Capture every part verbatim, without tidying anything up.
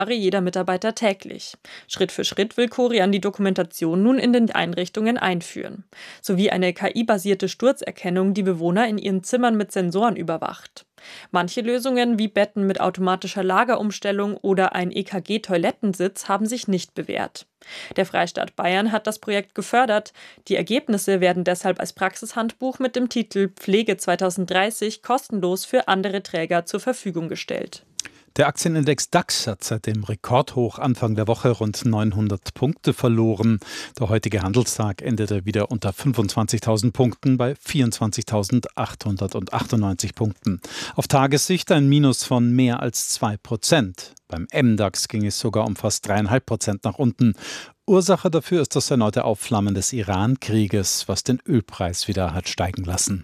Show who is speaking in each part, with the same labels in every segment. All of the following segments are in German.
Speaker 1: jeder Mitarbeiter täglich. Schritt für Schritt will Korian die Dokumentation nun in den Einrichtungen einführen. Sowie eine K I-basierte Sturzerkennung, die Bewohner in ihren Zimmern mit Sensoren überwacht. Manche Lösungen wie Betten mit automatischer Lagerumstellung oder ein E K G-Toilettensitz haben sich nicht bewährt. Der Freistaat Bayern hat das Projekt gefördert. Die Ergebnisse werden deshalb als Praxishandbuch mit dem Titel Pflege zweitausenddreißig kostenlos für andere Träger zur Verfügung gestellt.
Speaker 2: Der Aktienindex DAX hat seit dem Rekordhoch Anfang der Woche rund neunhundert Punkte verloren. Der heutige Handelstag endete wieder unter fünfundzwanzigtausend Punkten bei vierundzwanzigtausendachthundertachtundneunzig Punkten. Auf Tagessicht ein Minus von mehr als zwei Prozent. Beim M DAX ging es sogar um fast drei Komma fünf Prozent nach unten. Ursache dafür ist das erneute Aufflammen des Iran-Krieges, was den Ölpreis wieder hat steigen lassen.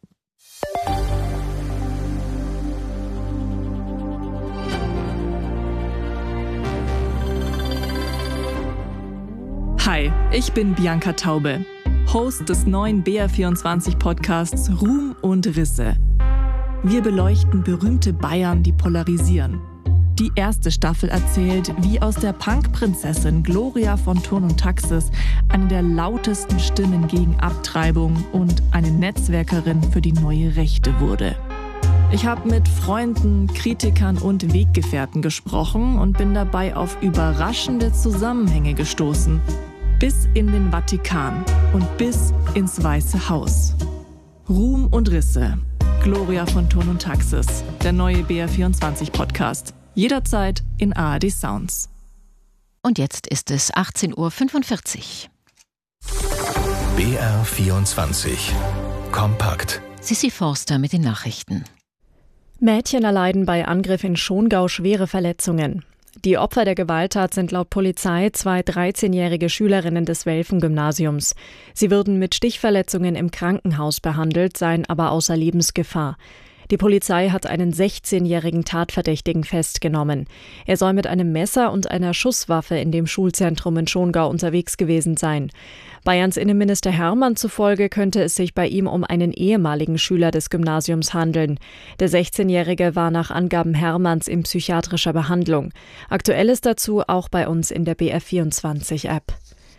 Speaker 3: Hi, ich bin Bianca Taube, Host des neuen B R vierundzwanzig Podcasts Ruhm und Risse. Wir beleuchten berühmte Bayern, die polarisieren. Die erste Staffel erzählt, wie aus der Punk-Prinzessin Gloria von Thurn und Taxis eine der lautesten Stimmen gegen Abtreibung und eine Netzwerkerin für die neue Rechte wurde. Ich habe mit Freunden, Kritikern und Weggefährten gesprochen und bin dabei auf überraschende Zusammenhänge gestoßen. Bis in den Vatikan und bis ins Weiße Haus. Ruhm und Risse. Gloria von Thurn und Taxis. Der neue B R vierundzwanzig Podcast. Jederzeit in A R D Sounds.
Speaker 4: Und jetzt ist es achtzehn Uhr fünfundvierzig.
Speaker 5: B R vierundzwanzig. Kompakt.
Speaker 4: Sissi Forster mit den Nachrichten.
Speaker 6: Mädchen erleiden bei Angriff in Schongau schwere Verletzungen. Die Opfer der Gewalttat sind laut Polizei zwei dreizehnjährige Schülerinnen des Welfen-Gymnasiums. Sie würden mit Stichverletzungen im Krankenhaus behandelt, seien aber außer Lebensgefahr. Die Polizei hat einen sechzehnjährigen Tatverdächtigen festgenommen. Er soll mit einem Messer und einer Schusswaffe in dem Schulzentrum in Schongau unterwegs gewesen sein. Bayerns Innenminister Hermann zufolge könnte es sich bei ihm um einen ehemaligen Schüler des Gymnasiums handeln. Der sechzehnjährige war nach Angaben Hermanns in psychiatrischer Behandlung. Aktuelles dazu auch bei uns in der B R vierundzwanzig App.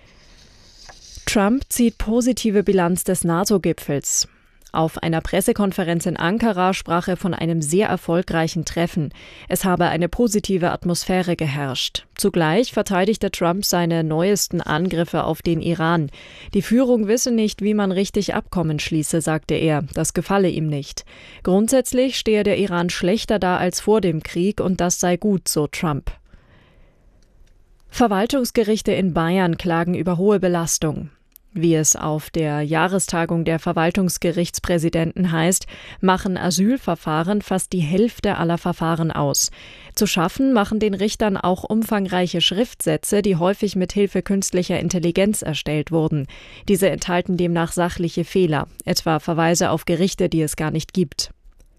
Speaker 6: Trump zieht positive Bilanz des NATO-Gipfels. Auf einer Pressekonferenz in Ankara sprach er von einem sehr erfolgreichen Treffen. Es habe eine positive Atmosphäre geherrscht. Zugleich verteidigte Trump seine neuesten Angriffe auf den Iran. Die Führung wisse nicht, wie man richtig Abkommen schließe, sagte er. Das gefalle ihm nicht. Grundsätzlich stehe der Iran schlechter da als vor dem Krieg und das sei gut, so Trump. Verwaltungsgerichte in Bayern klagen über hohe Belastung. Wie es auf der Jahrestagung der Verwaltungsgerichtspräsidenten heißt, machen Asylverfahren fast die Hälfte aller Verfahren aus. Zu schaffen machen den Richtern auch umfangreiche Schriftsätze, die häufig mit Hilfe künstlicher Intelligenz erstellt wurden. Diese enthalten demnach sachliche Fehler, etwa Verweise auf Gerichte, die es gar nicht gibt.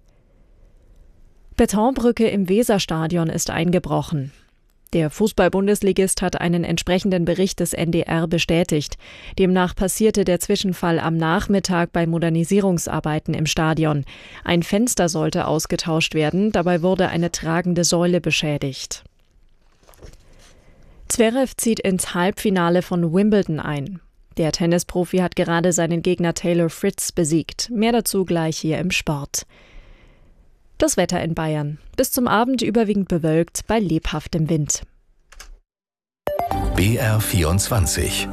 Speaker 6: Betonbrücke im Weserstadion ist eingebrochen. Der Fußball-Bundesligist hat einen entsprechenden Bericht des N D R bestätigt. Demnach passierte der Zwischenfall am Nachmittag bei Modernisierungsarbeiten im Stadion. Ein Fenster sollte ausgetauscht werden, dabei wurde eine tragende Säule beschädigt. Zverev zieht ins Halbfinale von Wimbledon ein. Der Tennisprofi hat gerade seinen Gegner Taylor Fritz besiegt. Mehr dazu gleich hier im Sport. Das Wetter in Bayern. Bis zum Abend überwiegend bewölkt bei lebhaftem Wind.
Speaker 5: B R vierundzwanzig.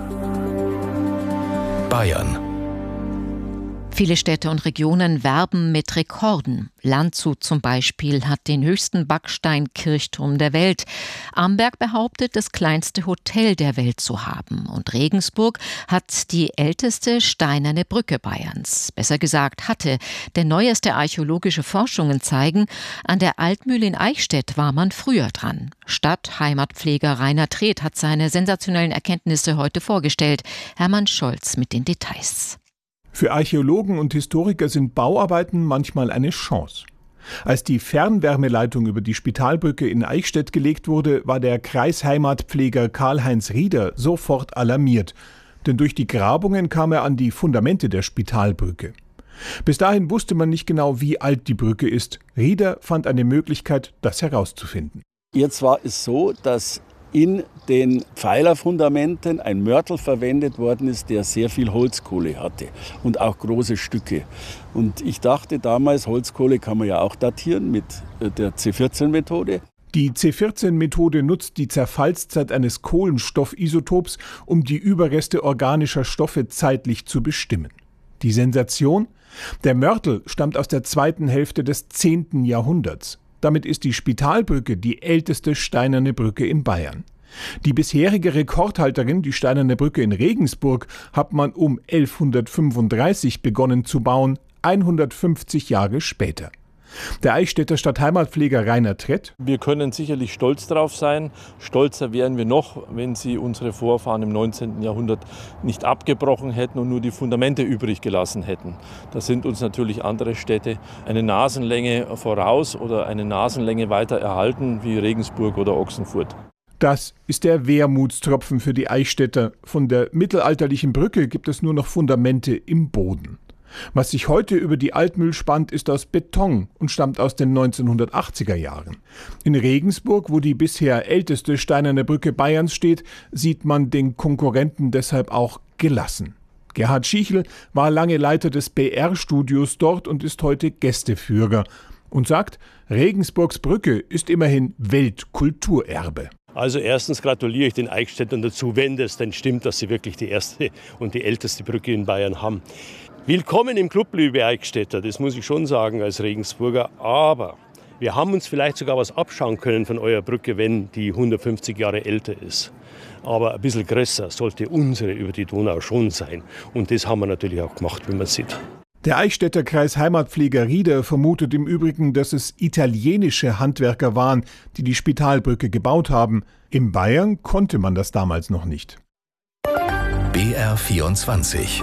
Speaker 5: Bayern.
Speaker 4: Viele Städte und Regionen werben mit Rekorden. Landshut zum Beispiel hat den höchsten Backsteinkirchturm der Welt. Amberg behauptet, das kleinste Hotel der Welt zu haben. Und Regensburg hat die älteste steinerne Brücke Bayerns. Besser gesagt hatte, denn neueste archäologische Forschungen zeigen, an der Altmühle in Eichstätt war man früher dran. Stadtheimatpfleger Rainer Treht hat seine sensationellen Erkenntnisse heute vorgestellt. Hermann Scholz mit den Details.
Speaker 7: Für Archäologen und Historiker sind Bauarbeiten manchmal eine Chance. Als die Fernwärmeleitung über die Spitalbrücke in Eichstätt gelegt wurde, war der Kreisheimatpfleger Karl-Heinz Rieder sofort alarmiert. Denn durch die Grabungen kam er an die Fundamente der Spitalbrücke. Bis dahin wusste man nicht genau, wie alt die Brücke ist. Rieder fand eine Möglichkeit, das herauszufinden.
Speaker 8: Jetzt war es so, dass in den Pfeilerfundamenten ein Mörtel verwendet worden ist, der sehr viel Holzkohle hatte und auch große Stücke. Und ich dachte damals, Holzkohle kann man ja auch datieren mit der C vierzehn Methode.
Speaker 7: Die C vierzehn Methode nutzt die Zerfallszeit eines Kohlenstoffisotops, um die Überreste organischer Stoffe zeitlich zu bestimmen. Die Sensation? Der Mörtel stammt aus der zweiten Hälfte des zehnten Jahrhunderts. Damit ist die Spitalbrücke die älteste steinerne Brücke in Bayern. Die bisherige Rekordhalterin, die Steinerne Brücke in Regensburg, hat man um elfhundertfünfunddreißig begonnen zu bauen, hundertfünfzig Jahre später. Der Eichstätter Stadtheimatpfleger Rainer Trett:
Speaker 9: Wir können sicherlich stolz darauf sein. Stolzer wären wir noch, wenn sie unsere Vorfahren im neunzehnten Jahrhundert nicht abgebrochen hätten und nur die Fundamente übrig gelassen hätten. Da sind uns natürlich andere Städte eine Nasenlänge voraus oder eine Nasenlänge weiter erhalten, wie Regensburg oder Ochsenfurt.
Speaker 7: Das ist der Wermutstropfen für die Eichstätter. Von der mittelalterlichen Brücke gibt es nur noch Fundamente im Boden. Was sich heute über die Altmühl spannt, ist aus Beton und stammt aus den neunzehnhundertachtziger Jahren. In Regensburg, wo die bisher älteste steinerne Brücke Bayerns steht, sieht man den Konkurrenten deshalb auch gelassen. Gerhard Schichel war lange Leiter des B R-Studios dort und ist heute Gästeführer und sagt, Regensburgs Brücke ist immerhin Weltkulturerbe.
Speaker 10: Also erstens gratuliere ich den Eichstättern dazu, wenn das denn stimmt, dass sie wirklich die erste und die älteste Brücke in Bayern haben. Willkommen im Club, liebe Eichstätter, das muss ich schon sagen als Regensburger. Aber wir haben uns vielleicht sogar was abschauen können von eurer Brücke, wenn die hundertfünfzig Jahre älter ist. Aber ein bisschen größer sollte unsere über die Donau schon sein. Und das haben wir natürlich auch gemacht, wie man sieht.
Speaker 7: Der Eichstätter Kreisheimatpfleger Rieder vermutet im Übrigen, dass es italienische Handwerker waren, die die Spitalbrücke gebaut haben. In Bayern konnte man das damals noch nicht.
Speaker 5: B R vierundzwanzig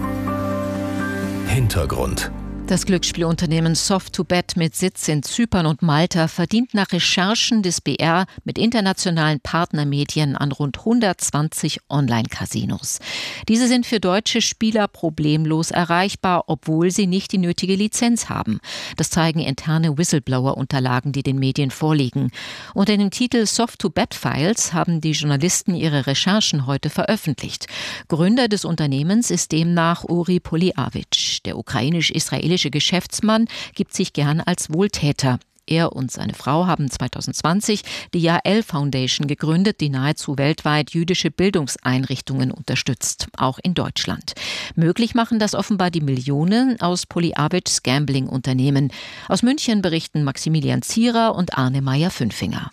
Speaker 5: Hintergrund.
Speaker 4: Das Glücksspielunternehmen Soft to Bet mit Sitz in Zypern und Malta verdient nach Recherchen des B R mit internationalen Partnermedien an rund hundertzwanzig Online-Casinos. Diese sind für deutsche Spieler problemlos erreichbar, obwohl sie nicht die nötige Lizenz haben. Das zeigen interne Whistleblower-Unterlagen, die den Medien vorliegen. Unter dem Titel Soft to Bet Files haben die Journalisten ihre Recherchen heute veröffentlicht. Gründer des Unternehmens ist demnach Uri Poliavich. Der ukrainisch-israelische Geschäftsmann gibt sich gern als Wohltäter. Er und seine Frau haben zweitausendzwanzig die Yael Foundation gegründet, die nahezu weltweit jüdische Bildungseinrichtungen unterstützt, auch in Deutschland. Möglich machen das offenbar die Millionen aus Poliavichs Gambling-Unternehmen. Aus München berichten Maximilian Zierer und Arne Meyer-Fünfinger.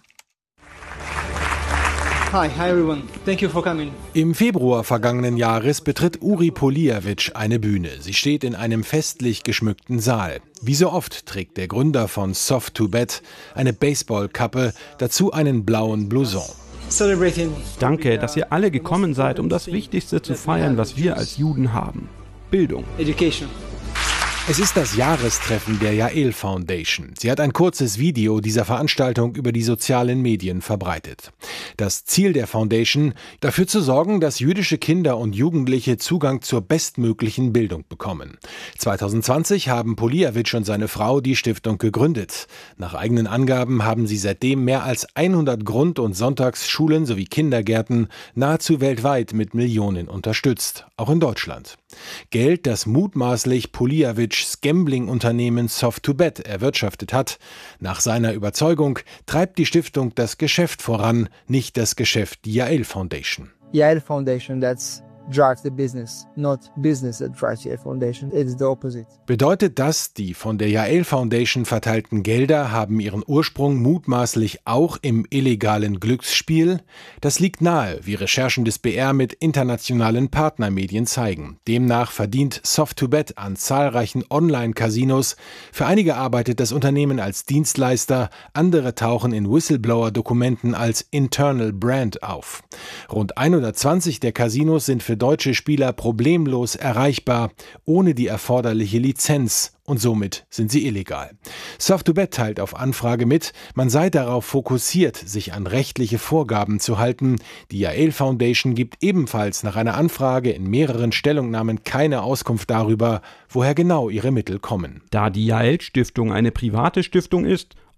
Speaker 11: Hi, hi everyone. Thank you for coming.
Speaker 12: Im Februar vergangenen Jahres betritt Uri Poliavich eine Bühne. Sie steht in einem festlich geschmückten Saal. Wie so oft trägt der Gründer von Soft to Bet eine Baseballkappe, dazu einen blauen Blouson.
Speaker 13: Danke, dass ihr alle gekommen seid, um das Wichtigste zu feiern, was wir als Juden haben: Bildung.
Speaker 11: Education.
Speaker 12: Es ist das Jahrestreffen der Yael Foundation. Sie hat ein kurzes Video dieser Veranstaltung über die sozialen Medien verbreitet. Das Ziel der Foundation: dafür zu sorgen, dass jüdische Kinder und Jugendliche Zugang zur bestmöglichen Bildung bekommen. zweitausendzwanzig haben Poliavich und seine Frau die Stiftung gegründet. Nach eigenen Angaben haben sie seitdem mehr als hundert Grund- und Sonntagsschulen sowie Kindergärten nahezu weltweit mit Millionen unterstützt, auch in Deutschland. Geld, das mutmaßlich Poliavichs Gambling-Unternehmen Soft to Bet erwirtschaftet hat. Nach seiner Überzeugung treibt die Stiftung das Geschäft voran, nicht das Geschäft die Yael Foundation.
Speaker 11: Yael Foundation, that's drives the business, not business that drives Yael Foundation. It's the opposite.
Speaker 12: Bedeutet das, die von der Yael Foundation verteilten Gelder haben ihren Ursprung mutmaßlich auch im illegalen Glücksspiel? Das liegt nahe, wie Recherchen des B R mit internationalen Partnermedien zeigen. Demnach verdient Soft to Bet an zahlreichen Online-Casinos. Für einige arbeitet das Unternehmen als Dienstleister, andere tauchen in Whistleblower-Dokumenten als Internal Brand auf. Rund hundertzwanzig der Casinos sind für deutsche Spieler problemlos erreichbar, ohne die erforderliche Lizenz, und somit sind sie illegal. Soft to Bet teilt auf Anfrage mit, man sei darauf fokussiert, sich an rechtliche Vorgaben zu halten. Die Yael Foundation gibt ebenfalls nach einer Anfrage in mehreren Stellungnahmen keine Auskunft darüber, woher genau ihre Mittel kommen.
Speaker 13: Da die Yael Stiftung eine private Stiftung ist,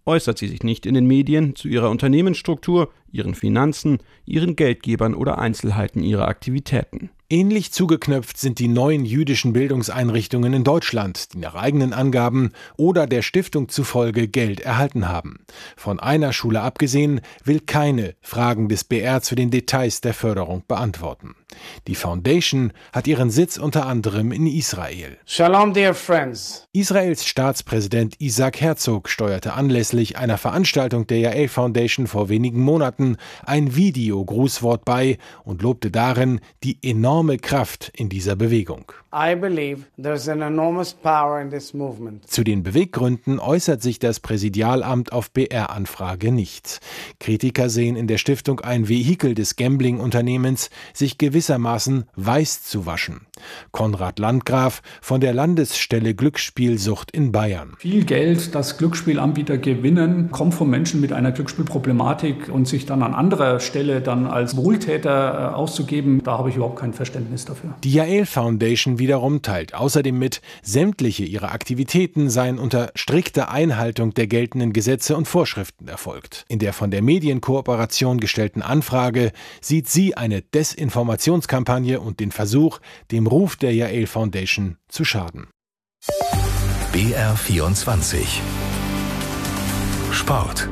Speaker 13: äußert sie sich nicht in den Medien zu ihrer Unternehmensstruktur, ihren Finanzen, ihren Geldgebern oder Einzelheiten ihrer Aktivitäten.
Speaker 12: Ähnlich zugeknöpft sind die neuen jüdischen Bildungseinrichtungen in Deutschland, die nach eigenen Angaben oder der Stiftung zufolge Geld erhalten haben. Von einer Schule abgesehen will keine Fragen des B R zu den Details der Förderung beantworten. Die Foundation hat ihren Sitz unter anderem in Israel.
Speaker 14: Shalom, dear friends.
Speaker 12: Israels Staatspräsident Isaac Herzog steuerte anlässlich einer Veranstaltung der Yael Foundation vor wenigen Monaten ein Videogrußwort bei und lobte darin die enorme Kraft in dieser Bewegung.
Speaker 14: I believe there's an enormous power in this movement.
Speaker 12: Zu den Beweggründen äußert sich das Präsidialamt auf B R-Anfrage nicht. Kritiker sehen in der Stiftung ein Vehikel des Gambling-Unternehmens, sich gewissermaßen weiß zu waschen. Konrad Landgraf von der Landesstelle Glücksspielsucht in Bayern.
Speaker 15: Viel Geld, das Glücksspielanbieter gewinnen, kommt von Menschen mit einer Glücksspielproblematik und sich dann an anderer Stelle dann als Wohltäter auszugeben, da habe ich überhaupt kein Verständnis dafür.
Speaker 12: Die Yael Foundation wiederum teilt außerdem mit, sämtliche ihrer Aktivitäten seien unter strikter Einhaltung der geltenden Gesetze und Vorschriften erfolgt. In der von der Medienkooperation gestellten Anfrage sieht sie eine Desinformationskampagne und den Versuch, dem Ruf der Yael Foundation zu schaden.
Speaker 5: B R vierundzwanzig Sport.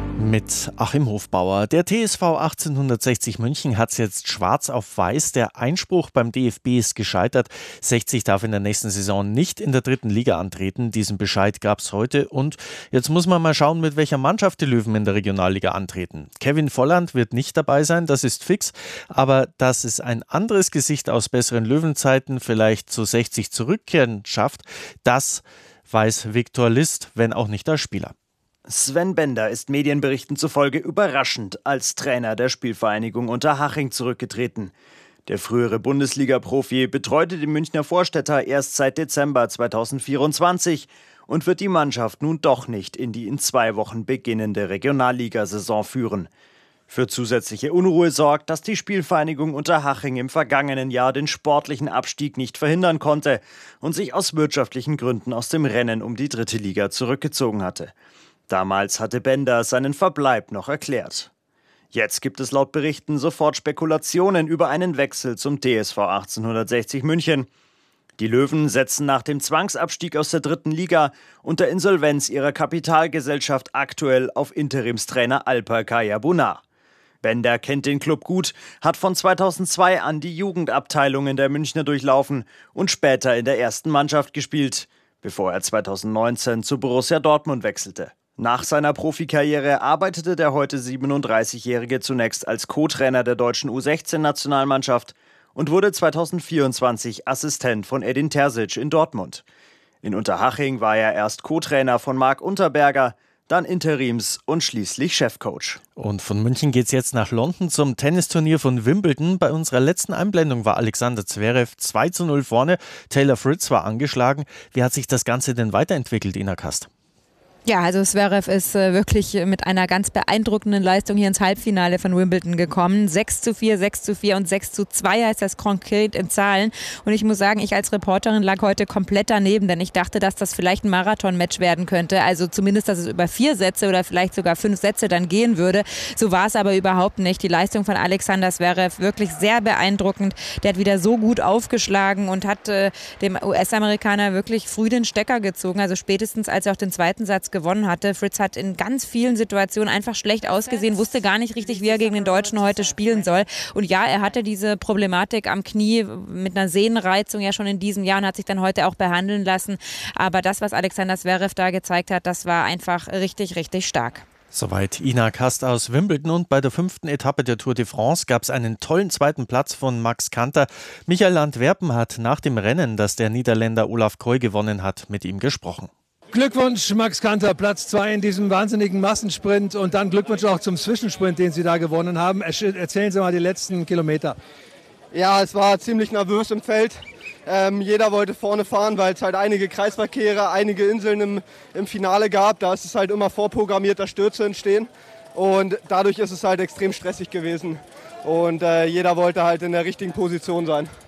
Speaker 16: Mit Achim Hofbauer. Der T S V achtzehnhundertsechzig München hat es jetzt schwarz auf weiß. Der Einspruch beim D F B ist gescheitert. sechzig darf in der nächsten Saison nicht in der dritten Liga antreten. Diesen Bescheid gab es heute. Und jetzt muss man mal schauen, mit welcher Mannschaft die Löwen in der Regionalliga antreten. Kevin Volland wird nicht dabei sein, das ist fix. Aber dass es ein anderes Gesicht aus besseren Löwenzeiten vielleicht zu sechzig zurückkehren schafft, das weiß Viktor List, wenn auch nicht als Spieler.
Speaker 17: Sven Bender ist Medienberichten zufolge überraschend als Trainer der Spielvereinigung Unterhaching zurückgetreten. Der frühere Bundesliga-Profi betreute die Münchner Vorstädter erst seit Dezember zweitausendvierundzwanzig und wird die Mannschaft nun doch nicht in die in zwei Wochen beginnende Regionalligasaison führen. Für zusätzliche Unruhe sorgt, dass die Spielvereinigung Unterhaching im vergangenen Jahr den sportlichen Abstieg nicht verhindern konnte und sich aus wirtschaftlichen Gründen aus dem Rennen um die dritte Liga zurückgezogen hatte. Damals hatte Bender seinen Verbleib noch erklärt. Jetzt gibt es laut Berichten sofort Spekulationen über einen Wechsel zum T S V achtzehnhundertsechzig München. Die Löwen setzen nach dem Zwangsabstieg aus der dritten Liga und der Insolvenz ihrer Kapitalgesellschaft aktuell auf Interimstrainer Alper Kayabunar. Bender kennt den Club gut, hat von zweitausendzwei an die Jugendabteilungen der Münchner durchlaufen und später in der ersten Mannschaft gespielt, bevor er zweitausendneunzehn zu Borussia Dortmund wechselte. Nach seiner Profikarriere arbeitete der heute siebenunddreißigjährige zunächst als Co-Trainer der deutschen U sechzehn-Nationalmannschaft und wurde zweitausendvierundzwanzig Assistent von Edin Terzic in Dortmund. In Unterhaching war er erst Co-Trainer von Marc Unterberger, dann Interims- und schließlich Chefcoach.
Speaker 16: Und von München geht's jetzt nach London zum Tennisturnier von Wimbledon. Bei unserer letzten Einblendung war Alexander Zverev zwei zu null vorne. Taylor Fritz war angeschlagen. Wie hat sich das Ganze denn weiterentwickelt, Ina Kast?
Speaker 18: Ja, also Zverev ist äh, wirklich mit einer ganz beeindruckenden Leistung hier ins Halbfinale von Wimbledon gekommen. sechs zu vier, sechs zu vier und sechs zu zwei heißt das konkret in Zahlen. Und ich muss sagen, ich als Reporterin lag heute komplett daneben, denn ich dachte, dass das vielleicht ein Marathon-Match werden könnte. Also zumindest, dass es über vier Sätze oder vielleicht sogar fünf Sätze dann gehen würde. So war es aber überhaupt nicht. Die Leistung von Alexander Zverev wirklich sehr beeindruckend. Der hat wieder so gut aufgeschlagen und hat äh, dem U S-Amerikaner wirklich früh den Stecker gezogen. Also spätestens, als er auch den zweiten Satz gewonnen hatte. Fritz hat in ganz vielen Situationen einfach schlecht ausgesehen, wusste gar nicht richtig, wie er gegen den Deutschen heute spielen soll. Und ja, er hatte diese Problematik am Knie mit einer Sehnenreizung ja schon in diesem Jahr und hat sich dann heute auch behandeln lassen. Aber das, was Alexander Zverev da gezeigt hat, das war einfach richtig, richtig stark.
Speaker 16: Soweit Ina Kast aus Wimbledon. Und bei der fünften Etappe der Tour de France gab es einen tollen zweiten Platz von Max Kanter. Michael Antwerpen hat nach dem Rennen, das der Niederländer Olaf Koy gewonnen hat, mit ihm gesprochen.
Speaker 19: Glückwunsch, Max Kanter, Platz zwei in diesem wahnsinnigen Massensprint und dann Glückwunsch auch zum Zwischensprint, den Sie da gewonnen haben. Erzählen Sie mal die letzten Kilometer.
Speaker 20: Ja, es war ziemlich nervös im Feld. Ähm, jeder wollte vorne fahren, weil es halt einige Kreisverkehre, einige Inseln im, im Finale gab. Da ist es halt immer vorprogrammiert, dass Stürze entstehen. Und dadurch ist es halt extrem stressig gewesen. Und äh, jeder wollte halt in der richtigen Position sein.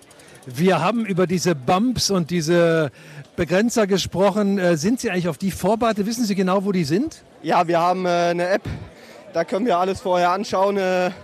Speaker 19: Wir haben über diese Bumps und diese Begrenzer gesprochen. Äh, sind Sie eigentlich auf die vorbereitet? Wissen Sie genau, wo die sind?
Speaker 20: Ja, wir haben äh, eine App, da können wir alles vorher anschauen, äh,